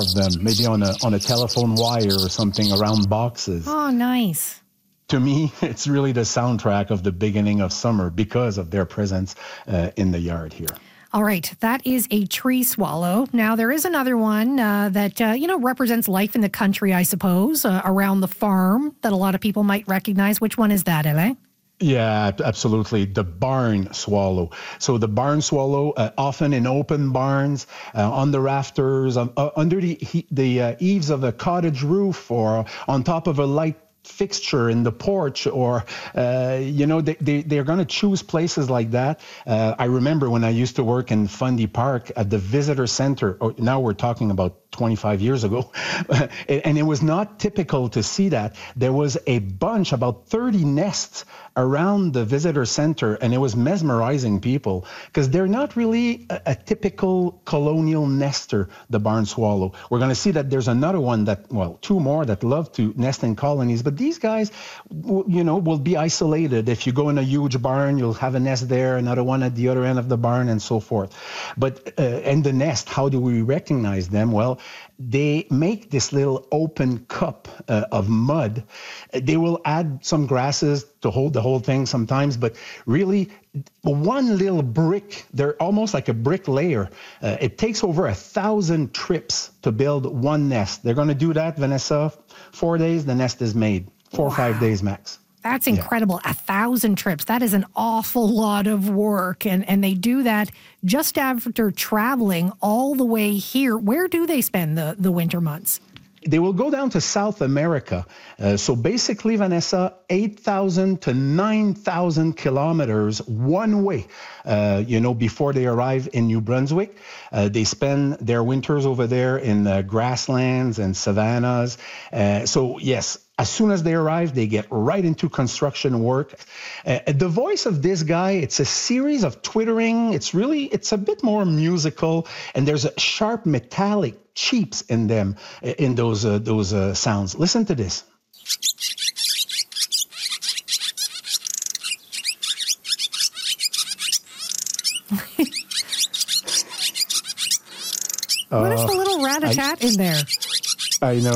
of them, maybe on a telephone wire or something around boxes. Oh, nice. To me, it's really the soundtrack of the beginning of summer because of their presence in the yard here. All right, that is a tree swallow. Now, there is another one that, represents life in the country, I suppose, around the farm that a lot of people might recognize. Which one is that, Alain? Yeah, absolutely. The barn swallow. So the barn swallow, often in open barns, on the rafters, under the eaves of a cottage roof, or on top of a light fixture in the porch, or they're going to choose places like that. I remember when I used to work in Fundy Park at the visitor center. Now we're talking about 25 years ago, and it was not typical to see that. There was a bunch, about 30 nests around the visitor center, and it was mesmerizing people because they're not really a typical colonial nester, the barn swallow. We're going to see that there's another one two more that love to nest in colonies, but these guys, will be isolated. If you go in a huge barn, you'll have a nest there, another one at the other end of the barn, and so forth. But and the nest, how do we recognize them? Well, they make this little open cup of mud. They will add some grasses to hold the whole thing sometimes, but really one little brick, they're almost like a brick layer. It takes over 1,000 trips to build one nest. They're going to do that, Vanessa, 4 days, the nest is made. 4 or 5 days max. That's incredible. 1,000 trips. That is an awful lot of work. And they do that just after traveling all the way here. Where do they spend the winter months? They will go down to South America. So basically, Vanessa, 8,000 to 9,000 kilometers one way, before they arrive in New Brunswick. They spend their winters over there in grasslands and savannas. So yes, as soon as they arrive, they get right into construction work. The voice of this guy, it's a series of twittering. It's a bit more musical, and there's a sharp metallic cheeps in them, in those sounds. Listen to this. What is the little rat-a-tat in there? I know.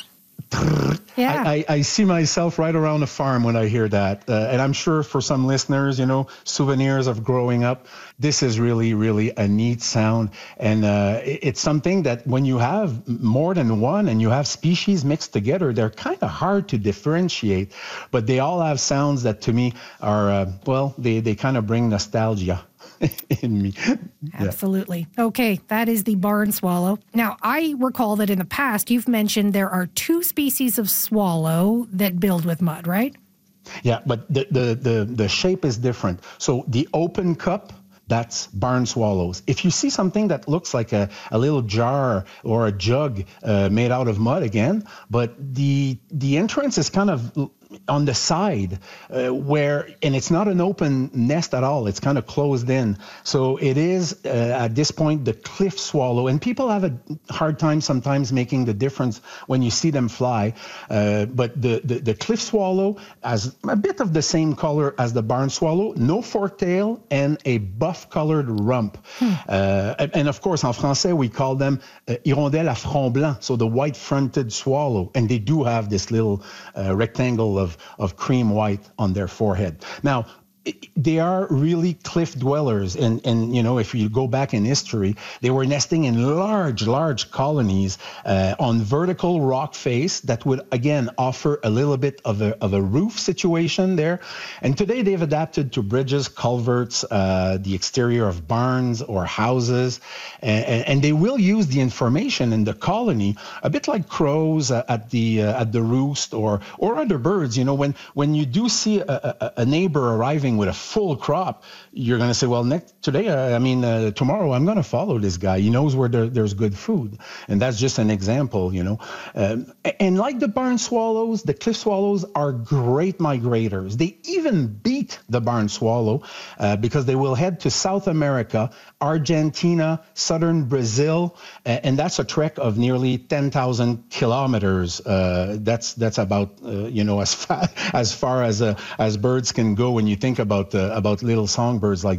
Yeah. I see myself right around the farm when I hear that. And I'm sure for some listeners, souvenirs of growing up, this is really, really a neat sound. And it's something that when you have more than one and you have species mixed together, they're kind of hard to differentiate. But they all have sounds that to me are, they kind of bring nostalgia in me. Absolutely. Okay, that is the barn swallow. Now, I recall that in the past, you've mentioned there are 2 species of swallow that build with mud, right? Yeah, but the shape is different. So the open cup, that's barn swallows. If you see something that looks like a little jar or a jug made out of mud again, but the entrance is kind of on the side and it's not an open nest at all. It's kind of closed in. So it is at this point the cliff swallow, and people have a hard time sometimes making the difference when you see them fly. But the cliff swallow has a bit of the same color as the barn swallow, no fork tail and a buff colored rump. And of course, en français, we call them hirondelle à front blanc, so the white fronted swallow. And they do have this little rectangle of cream white on their forehead. Now, they are really cliff dwellers. And if you go back in history, they were nesting in large colonies on vertical rock face that would, again, offer a little bit of a roof situation there. And today they've adapted to bridges, culverts, the exterior of barns or houses. And they will use the information in the colony, a bit like crows at the roost or other birds. When you do see a neighbor arriving with a full crop, you're going to say, well, tomorrow I'm going to follow this guy. He knows where there's good food. And that's just an example, And like the barn swallows, the cliff swallows are great migrators. They even beat the barn swallow because they will head to South America, Argentina, southern Brazil, and that's a trek of nearly 10,000 kilometers. That's about, as far as birds can go when you think about little songbirds like